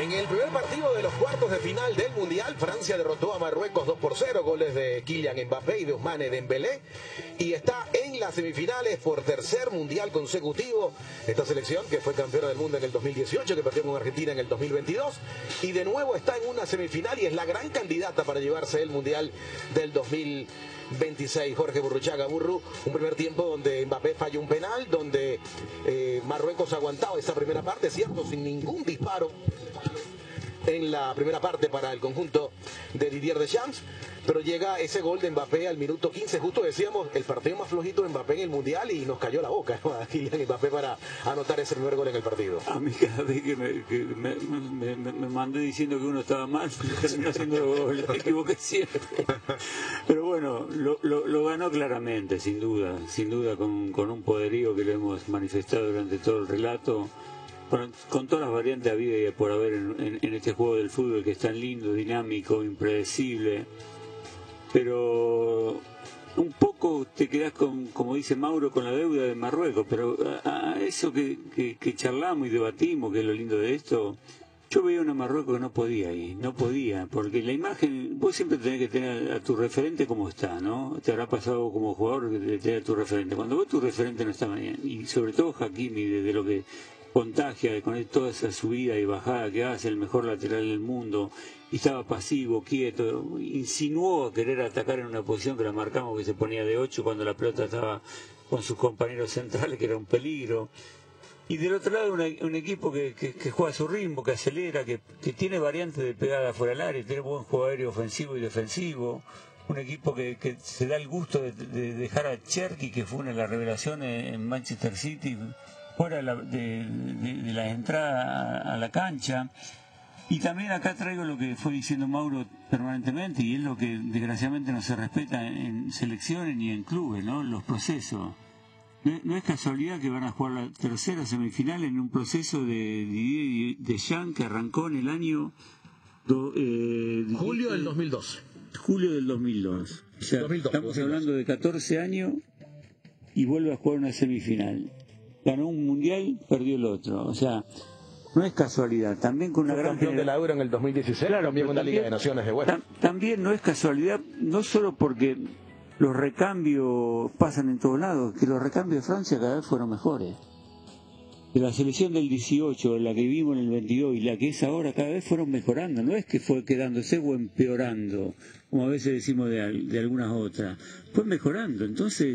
En el primer partido de los cuartos de final del Mundial, Francia derrotó a Marruecos 2-0, goles de Kylian Mbappé y de Ousmane Dembélé, y está en las semifinales por tercer Mundial consecutivo. Esta selección, que fue campeona del mundo en el 2018, que perdió con Argentina en el 2022, y de nuevo está en una semifinal y es la gran candidata para llevarse el Mundial del 2026. Jorge Burruchaga Burru, un primer tiempo donde Mbappé falló un penal, donde Marruecos aguantaba esa primera parte, cierto, sin ningún disparo en la primera parte para el conjunto de Didier Deschamps, pero llega ese gol de Mbappé al minuto 15, justo decíamos, el partido más flojito de Mbappé en el Mundial, y nos cayó la boca, ¿no?, a Kylian Mbappé para anotar ese primer gol en el partido. A mí cada vez que me mandé diciendo que uno estaba mal, terminé haciendo gol, me equivoqué siempre. Pero bueno, lo ganó claramente, sin duda, con un poderío que lo hemos manifestado durante todo el relato. Con todas las variantes habidas y por haber en este juego del fútbol, que es tan lindo, dinámico, impredecible, pero un poco te quedás con, como dice Mauro, con la deuda de Marruecos. Pero a eso que charlamos y debatimos, que es lo lindo de esto, yo veía una Marruecos que no podía ir, no podía, porque la imagen, vos siempre tenés que tener a tu referente como está, ¿no? Te habrá pasado como jugador que tener a tu referente. Cuando vos tu referente no está bien, y sobre todo Hakimi, desde lo que contagia con toda esa subida y bajada que hace, el mejor lateral del mundo, y estaba pasivo, quieto, insinuó a querer atacar en una posición que la marcamos, que se ponía de 8 cuando la pelota estaba con sus compañeros centrales, que era un peligro. Y del otro lado un equipo que juega a su ritmo, que acelera, que tiene variantes de pegada fuera del área, tiene buen juego aéreo ofensivo y defensivo. Un equipo que se da el gusto de dejar a Cherki, que fue una de las revelaciones en Manchester City, fuera de la entrada a la cancha. Y también acá traigo lo que fue diciendo Mauro permanentemente, y es lo que desgraciadamente no se respeta en selecciones ni en clubes, ¿no? Los procesos. No es casualidad que van a jugar la tercera semifinal en un proceso de Didier Deschamps que arrancó en el año julio del 2012. Julio del 2002. O sea, 2002. Hablando de 14 años y vuelve a jugar una semifinal. Ganó un mundial, perdió el otro. O sea, no es casualidad. También con una gran campeón de la Euro en el 2016, claro, también con la Liga de Naciones de vuelta. También no es casualidad, no solo porque los recambios pasan en todos lados, que los recambios de Francia cada vez fueron mejores. De la selección del 18, la que vimos en el 22 y la que es ahora, cada vez fueron mejorando. No es que fue quedándose o empeorando, como a veces decimos de algunas otras. Fue mejorando. Entonces,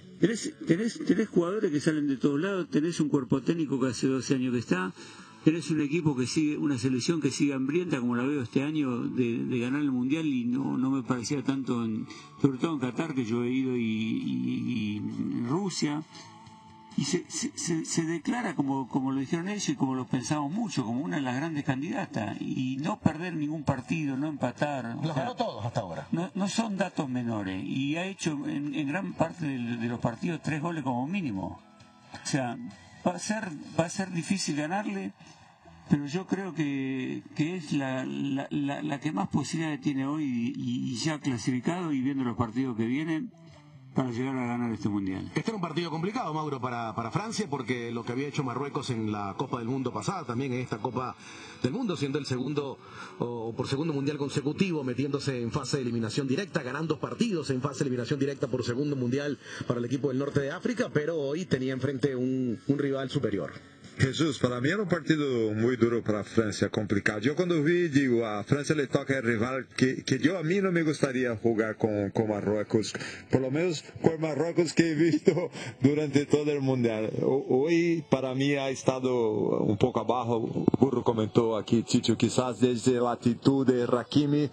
tenés jugadores que salen de todos lados, tenés un cuerpo técnico que hace 12 años que está, tenés un equipo que sigue, una selección que sigue hambrienta, como la veo este año, de ganar el Mundial, y no me parecía tanto, sobre todo en Qatar, que yo he ido, y en Rusia, y se declara, como lo dijeron ellos y como lo pensamos mucho, como una de las grandes candidatas, y no perder ningún partido, no empatar. Los ganó todos hasta ahora. No son datos menores, y ha hecho en gran parte de los partidos 3 goles como mínimo. O sea, va a ser difícil ganarle, pero yo creo que es la que más posibilidades tiene hoy, y ya clasificado y viendo los partidos que vienen, para llegar a ganar este Mundial. Este era un partido complicado, Mauro, para Francia, porque lo que había hecho Marruecos en la Copa del Mundo pasada, también en esta Copa del Mundo, siendo el segundo Mundial consecutivo, metiéndose en fase de eliminación directa, ganando partidos en fase de eliminación directa por segundo Mundial para el equipo del norte de África, pero hoy tenía enfrente un rival superior. Jesús, para mí era un partido muy duro para Francia, complicado. Yo cuando vi, digo, a Francia le toca el rival que a mí no me gustaría jugar con Marruecos, por lo menos con Marruecos que he visto durante todo el Mundial. Hoy para mí ha estado un poco abajo, Burro comentó aquí, Chicho, quizás desde la actitud de Hakimi,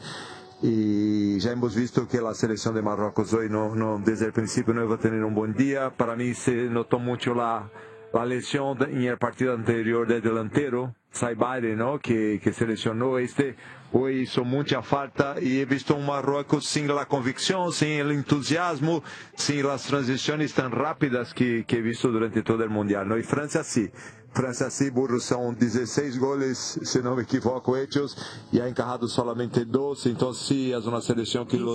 y ya hemos visto que la selección de Marruecos hoy no desde el principio no iba a tener un buen día. Para mí se notó mucho la lesión en el partido anterior del delantero, Saibari, ¿no? que se lesionó. Hoy hizo mucha falta, y he visto un Marruecos sin la convicción, sin el entusiasmo, sin las transiciones tan rápidas que he visto durante todo el Mundial, ¿no? Y Francia sí, Burro, son 16 goles, si no me equivoco, hechos, y ha encajado solamente 2, entonces sí, es una selección que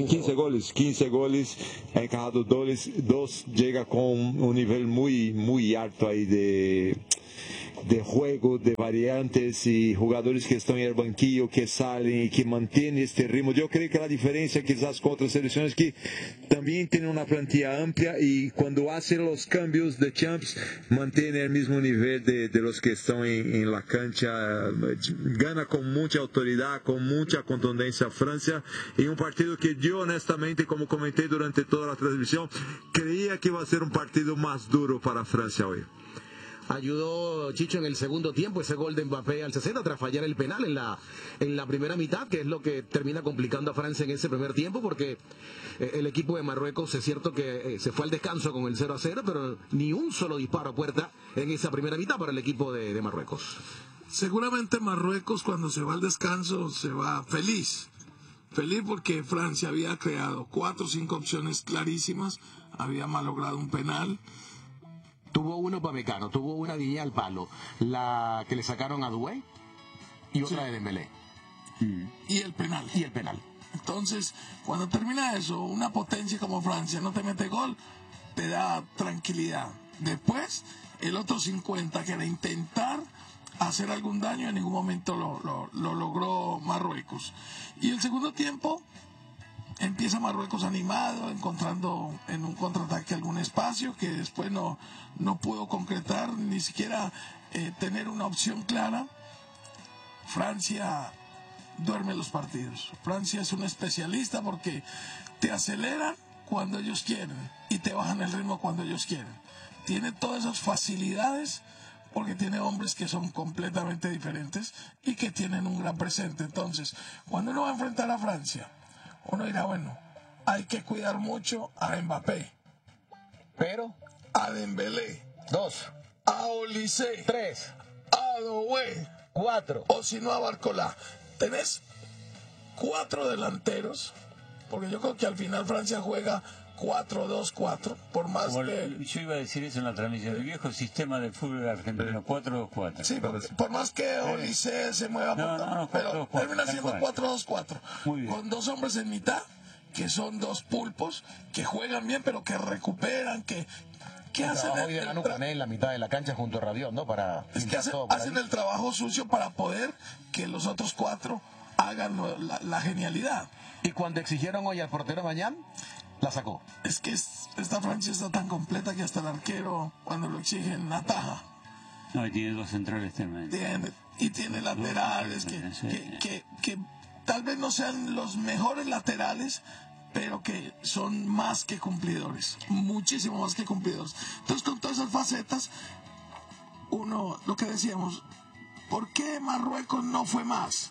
15 goles, ha encajado 2, llega con un nivel muy, muy alto ahí juego, de variantes y jugadores que están en el banquillo, que salen y que mantienen este ritmo. Yo creo que la diferencia quizás con otras selecciones que también tienen una plantilla amplia y cuando hacen los cambios de champs mantienen el mismo nivel de los que están en la cancha. Gana con mucha autoridad, con mucha contundencia Francia en un partido que yo honestamente, como comenté durante toda la transmisión, creía que iba a ser un partido más duro para Francia hoy. Ayudó Chicho en el segundo tiempo ese gol de Mbappé al 60 tras fallar el penal en la primera mitad, que es lo que termina complicando a Francia en ese primer tiempo, porque el equipo de Marruecos es cierto que se fue al descanso con el 0-0, pero ni un solo disparo a puerta en esa primera mitad para el equipo de Marruecos. Seguramente Marruecos cuando se va al descanso se va feliz porque Francia había creado 4 o 5 opciones clarísimas, había malogrado un penal. Tuvo uno Pamecano, tuvo una guiña al palo, la que le sacaron a Doué y otra de Dembélé. Y el penal. Entonces, cuando termina eso, una potencia como Francia no te mete gol, te da tranquilidad. Después, el otro 50, que era intentar hacer algún daño, en ningún momento lo logró Marruecos. Y el segundo tiempo empieza Marruecos animado, encontrando en un contraataque algún espacio que después no pudo concretar, ni siquiera tener una opción clara. Francia duerme los partidos. Francia es un especialista porque te aceleran cuando ellos quieren y te bajan el ritmo cuando ellos quieren. Tiene todas esas facilidades porque tiene hombres que son completamente diferentes y que tienen un gran presente. Entonces, cuando uno va a enfrentar a Francia, uno dirá, bueno, hay que cuidar mucho a Mbappé, Pero, a Dembélé, 2, a Olise, 3, a Doué, 4. o si no a Barcola. Tenés 4 delanteros, porque yo creo que al final Francia juega 4-2-4, por más que... Yo iba a decir eso en la transmisión, el viejo sistema del fútbol argentino, 4-2-4. Sí, por más que Olise se mueva, pero 4-2-4, termina siendo 4-2-4, Muy bien. con 2 hombres en mitad, que son 2 pulpos, que juegan bien, pero que recuperan, que hacen Hoy de Manu Cané en la mitad de la cancha junto a Rabiot, ¿no? Para es que hacen el trabajo sucio para poder que los otros 4 hagan la genialidad. Y cuando exigieron hoy al portero Mañán, la sacó. Es que esta Francia está tan completa que hasta el arquero, cuando lo exigen, ataja. No, y tiene 2 centrales tremendos. Y tiene laterales que tal vez no sean los mejores laterales, pero que son más que cumplidores, muchísimo más que cumplidores. Entonces, con todas esas facetas, lo que decíamos, ¿por qué Marruecos no fue más?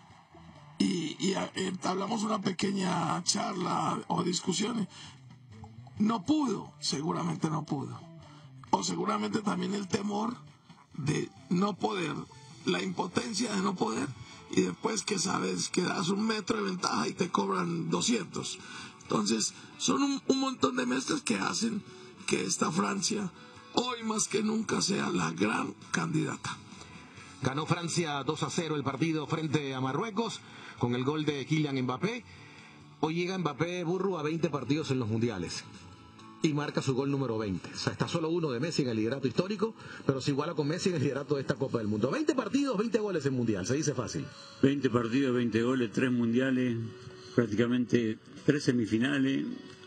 Y hablamos una pequeña charla o discusión. No pudo, seguramente no pudo. O seguramente también el temor de no poder, la impotencia de no poder, y después que sabes que das 1 metro de ventaja y te cobran 200. Entonces, son un montón de mezclas que hacen que esta Francia, hoy más que nunca, sea la gran candidata. Ganó Francia 2-0 el partido frente a Marruecos con el gol de Kylian Mbappé. Hoy llega Mbappé, Burru, a 20 partidos en los mundiales y marca su gol número 20. O sea, está solo uno de Messi en el liderato histórico, pero se iguala con Messi en el liderato de esta Copa del Mundo. 20 partidos, 20 goles en mundial, se dice fácil. 20 partidos, 20 goles, 3 mundiales, prácticamente 3 semifinales.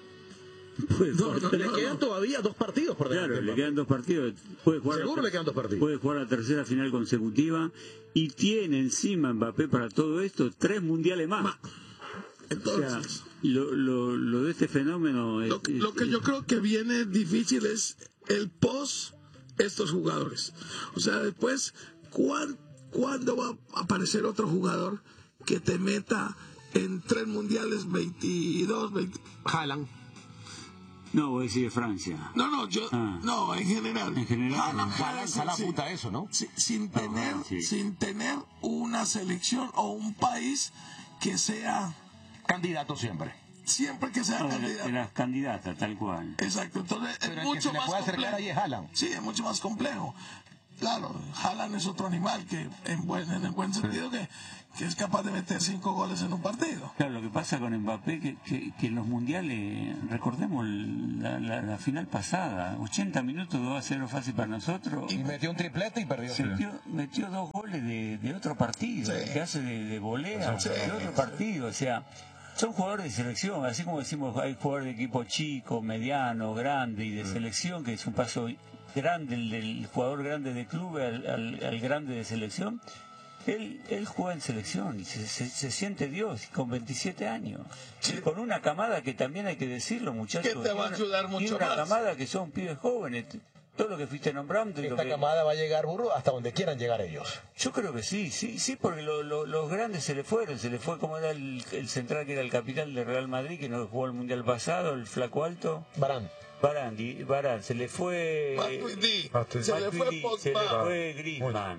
Le quedan todavía 2 partidos por delante. Claro, le quedan 2 partidos. Seguro le quedan 2 partidos. Puede jugar la tercera final consecutiva y tiene encima Mbappé para todo esto 3 mundiales más. Entonces, o sea, lo de este fenómeno... Lo que yo creo que viene difícil es el post estos jugadores. O sea, después, ¿cuándo va a aparecer otro jugador que te meta en 3 mundiales, 22, 20? Haaland. No, voy a decir de Francia. No, en general. En general. Haaland apunta a eso, ¿no? Sin tener una selección o un país que sea... Candidato siempre. Siempre que sea candidato. Era candidata, tal cual. Exacto, entonces pero es mucho que se más le puede acercar complejo. ahí es Haaland. Sí, es mucho más complejo. Claro, Haaland es otro animal que en el buen sentido que es capaz de meter 5 goles en un partido. Claro, lo que pasa con Mbappé que en los mundiales, recordemos la final pasada, 80 minutos, 2-0 fácil para nosotros. Y metió un triplete y perdió. Metió 2 goles de otro partido, que hace de volea, de otro partido, o sea, son jugadores de selección, así como decimos, hay jugadores de equipo chico, mediano, grande y de selección, que es un paso grande, el del jugador grande de club al grande de selección. Él juega en selección y se siente Dios con 27 años, con una camada que también hay que decirlo, muchachos, que te va a ayudar mucho una más. Camada que son pibes jóvenes, todo lo que fuiste nombrando. Esta camada va a llegar, Burro, hasta donde quieran llegar ellos. Yo creo que sí, porque los grandes se le fue como era el central que era el capitán de Real Madrid, que no jugó el mundial pasado, el flaco alto. Varane, se le fue se le fue Pogba, se le fue Griezmann,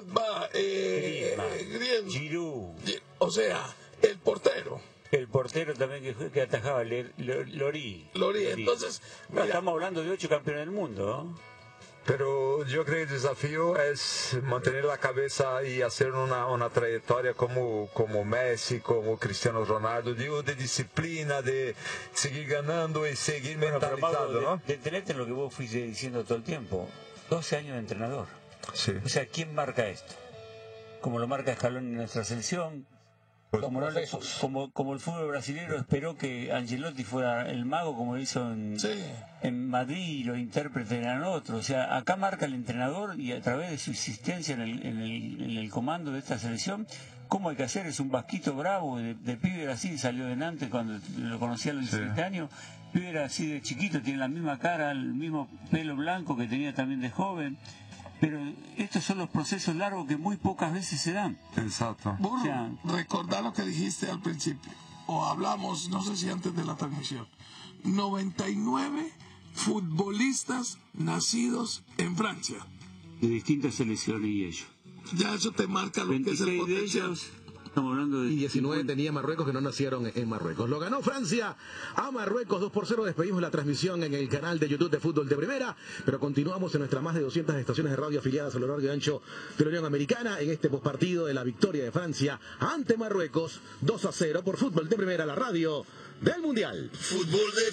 Giroud, o sea, el portero también que atajaba, Lori. Entonces, mira, estamos hablando de 8 campeones del mundo, ¿no? Pero yo creo que el desafío es mantener la cabeza y hacer una trayectoria como Messi, como Cristiano Ronaldo, digo, de disciplina, de seguir ganando y seguir mentalizado, ¿no? Detenerte en lo que vos fuiste diciendo todo el tiempo, 12 años de entrenador. Sí. O sea, ¿quién marca esto? Como lo marca Scaloni en nuestra selección, como el fútbol brasileño esperó que Ancelotti fuera el mago, como lo hizo en Madrid, y los intérpretes eran otros. O sea, acá marca el entrenador, y a través de su existencia en el comando de esta selección, cómo hay que hacer. Es un vasquito bravo, de pibe así, salió de Nantes cuando lo conocí a los 17 años. Pibe era así de chiquito, tiene la misma cara, el mismo pelo blanco que tenía también de joven. Pero estos son los procesos largos que muy pocas veces se dan. Exacto. Burro, recordá lo que dijiste al principio, o hablamos, no sé si antes de la transmisión. 99 futbolistas nacidos en Francia. De distintas selecciones y ellos. Ya eso te marca lo que es el potencial. Estamos hablando de... Y 19 tenía Marruecos que no nacieron en Marruecos. Lo ganó Francia a Marruecos 2-0. Despedimos la transmisión en el canal de YouTube de Fútbol de Primera, pero continuamos en nuestras más de 200 estaciones de radio afiliadas a lo largo y ancho de la Unión Americana en este postpartido de la victoria de Francia ante Marruecos 2-0 por Fútbol de Primera, la radio del Mundial. Fútbol de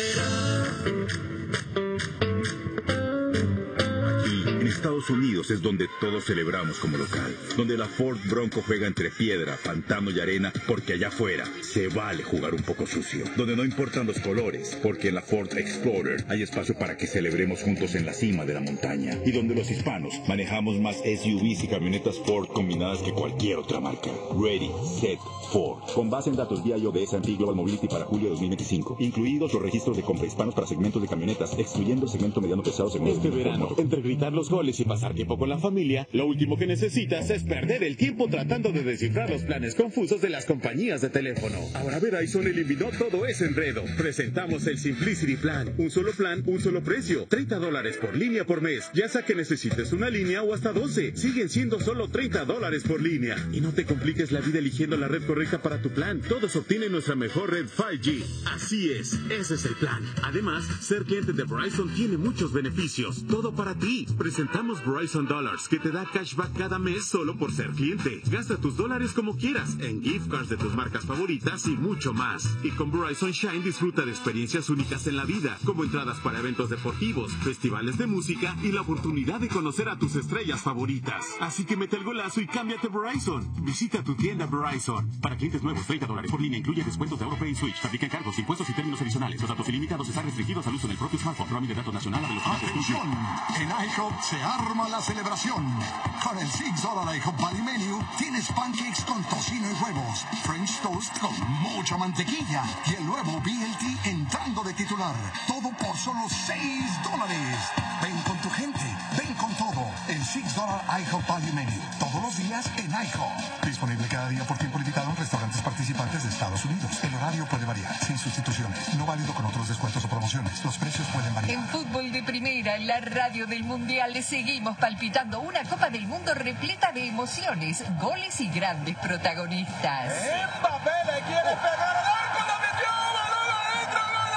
Primera. En Estados Unidos es donde todos celebramos como local, donde la Ford Bronco juega entre piedra, pantano y arena, porque allá afuera se vale jugar un poco sucio, donde no importan los colores, porque en la Ford Explorer hay espacio para que celebremos juntos en la cima de la montaña, y donde los hispanos manejamos más SUVs y camionetas Ford combinadas que cualquier otra marca. Ready, Set, Ford. Con base en datos vía de S&P Global Mobility para julio de 2025, incluidos los registros de compra hispanos para segmentos de camionetas, excluyendo el segmento mediano pesado según este verano, entre gritar los goles y pasar tiempo con la familia, lo último que necesitas es perder el tiempo tratando de descifrar los planes confusos de las compañías de teléfono. Ahora Verizon eliminó todo ese enredo. Presentamos el Simplicity Plan. Un solo plan, un solo precio. $30 por línea por mes. Ya sea que necesites una línea o hasta 12. Siguen siendo solo $30 por línea. Y no te compliques la vida eligiendo la red correcta para tu plan. Todos obtienen nuestra mejor red 5G. Así es, ese es el plan. Además, ser cliente de Verizon tiene muchos beneficios. Todo para ti. Presentamos Verizon Dollars, que te da cashback cada mes solo por ser cliente. Gasta tus dólares como quieras, en gift cards de tus marcas favoritas y mucho más. Y con Verizon Shine disfruta de experiencias únicas en la vida, como entradas para eventos deportivos, festivales de música y la oportunidad de conocer a tus estrellas favoritas. Así que mete el golazo y cámbiate a Verizon. Visita tu tienda Verizon. Para clientes nuevos, $30 por línea, incluye descuentos de AutoPay y Switch. Aplica cargos, impuestos y términos adicionales. Los datos ilimitados están restringidos al uso en el propio smartphone. Roaming de datos nacional a velocidad. ¡Atención! En IHOP se arma la celebración. Con el $6 IHOP Value Menu tienes pancakes con tocino y huevos, French toast con mucha mantequilla y el nuevo BLT entrando de titular. Todo por solo $6. Ven con tu gente, ven con todo. El $6 IHOP Value Menu. Todos los días en IHOP. Disponible cada día por tiempo limitado en restaurantes participantes de Estados Unidos. El horario puede variar, sin sustituciones. No válido con otros descuentos o promociones. Los precios pueden variar. En Fútbol de Primera, la radio del Mundial, seguimos palpitando una Copa del Mundo repleta de emociones, goles y grandes protagonistas. Mbappé le quiere pegar al arco, la metió, balón adentro, golazo.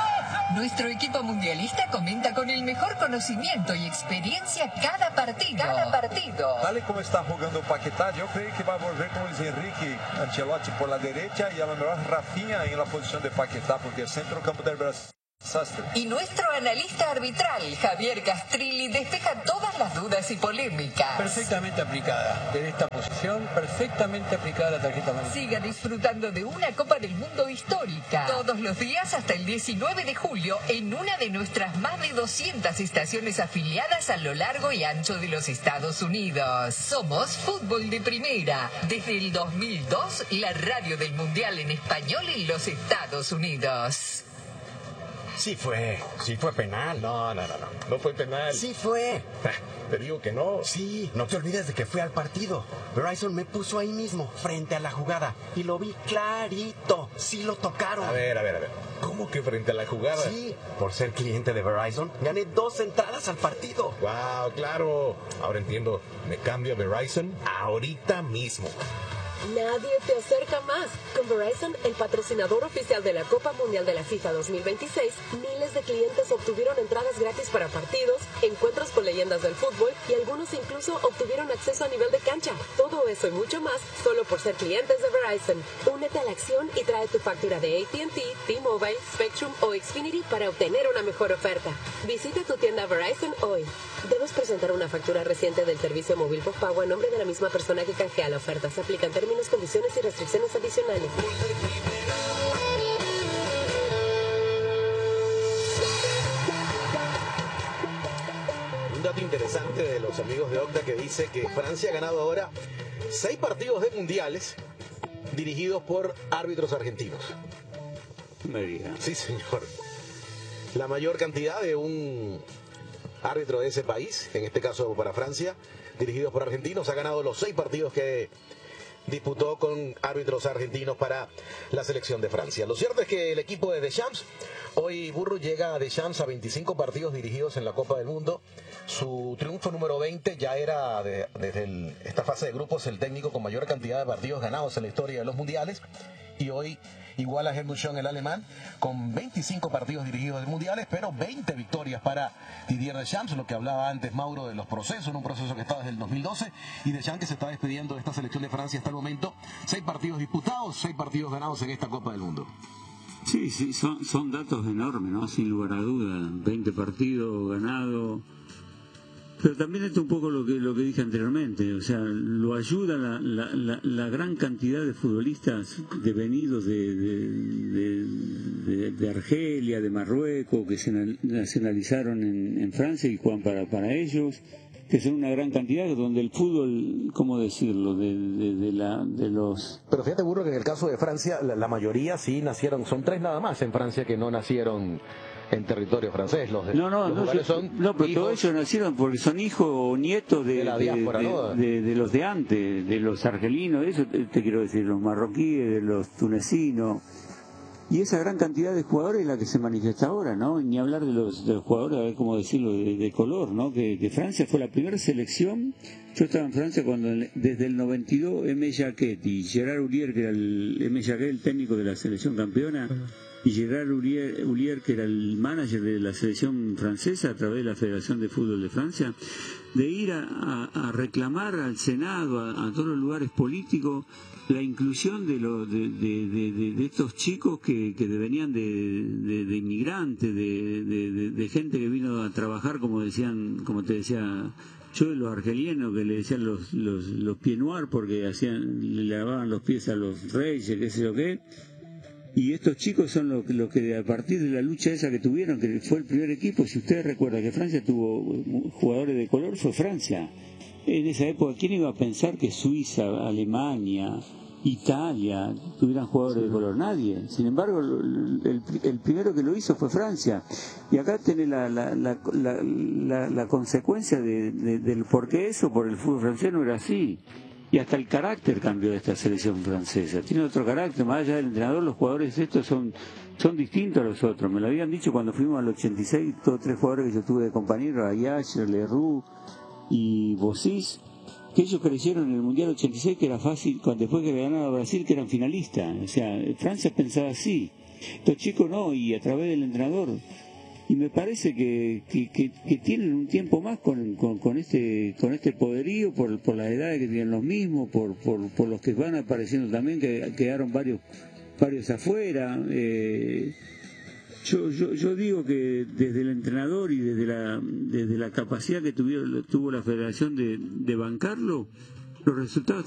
Nuestro equipo mundialista comenta con el mejor conocimiento y experiencia cada partido. Tal como está jugando Paquetá, yo creo que va a volver con Luis Enrique Ancelotti por la derecha y a lo mejor Rafinha en la posición de Paquetá, porque el centro campo del Brasil. Y nuestro analista arbitral, Javier Castrilli, despeja todas las dudas y polémicas. Perfectamente aplicada. Desde esta posición, perfectamente aplicada la tarjeta amarilla. Siga disfrutando de una Copa del Mundo histórica. Todos los días hasta el 19 de julio en una de nuestras más de 200 estaciones afiliadas a lo largo y ancho de los Estados Unidos. Somos Fútbol de Primera. Desde el 2002, la radio del Mundial en español en los Estados Unidos. Sí fue penal. No fue penal. Sí fue. Te digo que no. Sí, no te olvides de que fui al partido. Verizon me puso ahí mismo, frente a la jugada, y lo vi clarito. Sí lo tocaron. A ver. ¿Cómo que frente a la jugada? Sí, por ser cliente de Verizon, gané 2 entradas al partido. Wow, claro. Ahora entiendo. Me cambio a Verizon ahorita mismo. Nadie te acerca más. Con Verizon, el patrocinador oficial de la Copa Mundial de la FIFA 2026, miles de clientes obtuvieron entradas gratis para partidos, encuentros con leyendas del fútbol y algunos incluso obtuvieron acceso a nivel de cancha. Todo eso y mucho más solo por ser clientes de Verizon. Únete a la acción y trae tu factura de AT&T, T-Mobile, Spectrum o Xfinity para obtener una mejor oferta. Visita tu tienda Verizon hoy. Debes presentar una factura reciente del servicio móvil postpago a nombre de la misma persona que canjea la oferta. Se aplican términos, condiciones y restricciones adicionales. Un dato interesante de los amigos de Octa que dice que Francia ha ganado ahora 6 partidos de mundiales dirigidos por árbitros argentinos. Me diga. Sí, señor. La mayor cantidad de un árbitro de ese país, en este caso para Francia, dirigidos por argentinos, ha ganado los 6 partidos que disputó con árbitros argentinos para la selección de Francia. Lo cierto es que el equipo de Deschamps, hoy Burro llega a Deschamps a 25 partidos dirigidos en la Copa del Mundo. Su triunfo número 20 ya era desde esta fase de grupos el técnico con mayor cantidad de partidos ganados en la historia de los mundiales. Y hoy iguala a Helmut Schön, el alemán, con 25 partidos dirigidos en mundiales, pero 20 victorias para Didier Deschamps, lo que hablaba antes Mauro de los procesos, un proceso que está desde el 2012, y Deschamps que se está despidiendo de esta selección de Francia hasta el momento. 6 partidos disputados, 6 partidos ganados en esta Copa del Mundo. Sí, son datos enormes, ¿no? Sin lugar a dudas. 20 partidos ganados. Pero también esto es un poco lo que dije anteriormente, o sea, lo ayuda la gran cantidad de futbolistas devenidos de Argelia, de Marruecos, que se nacionalizaron en Francia y juegan para ellos, que son una gran cantidad, donde el fútbol, ¿cómo decirlo?, de los... Pero fíjate, Burro, que en el caso de Francia, la mayoría sí nacieron, son 3 nada más en Francia que no nacieron en territorio francés. Los pero todos ellos nacieron porque son hijos o nietos de la diáspora, ¿no? de los de antes, de los argelinos, eso te quiero decir, los marroquíes, de los tunecinos. Y esa gran cantidad de jugadores es la que se manifiesta ahora, ¿no? Ni hablar de los jugadores, a ver cómo decirlo, de color, ¿no? Que Francia fue la primera selección. Yo estaba en Francia cuando desde el 92 Aimé Jacquet y Gerard Houllier, que era Aimé Jacquet, el técnico de la selección campeona, y Gerard Houllier, que era el manager de la selección francesa a través de la Federación de Fútbol de Francia, de ir a reclamar al Senado, a todos los lugares políticos, la inclusión de estos chicos que venían de inmigrantes, de gente que vino a trabajar, como te decía yo, los argelinos, que le decían los pieds noirs porque le lavaban los pies a los reyes, qué sé yo qué. Y estos chicos son los que a partir de la lucha esa que tuvieron, que fue el primer equipo, si ustedes recuerdan que Francia tuvo jugadores de color, fue Francia. En esa época, ¿quién iba a pensar que Suiza, Alemania, Italia tuvieran jugadores de color? Nadie. Sin embargo, el primero que lo hizo fue Francia. Y acá tenés la consecuencia del por qué eso, por el fútbol francés no era así. Y hasta el carácter cambió de esta selección francesa. Tiene otro carácter, más allá del entrenador, los jugadores estos son distintos a los otros. Me lo habían dicho cuando fuimos al 86, todos 3 jugadores que yo tuve de compañeros, Ayache, Leroux y Bossis, que ellos crecieron en el Mundial 86, que era fácil, después que ganaron a Brasil, que eran finalistas. O sea, Francia pensaba así. Estos chicos no, y a través del entrenador y me parece que tienen un tiempo más con este poderío por las edades que tienen los mismos, por los que van apareciendo también, que quedaron varios afuera. Yo digo que desde el entrenador y desde la capacidad que tuvo la federación de bancarlo, los resultados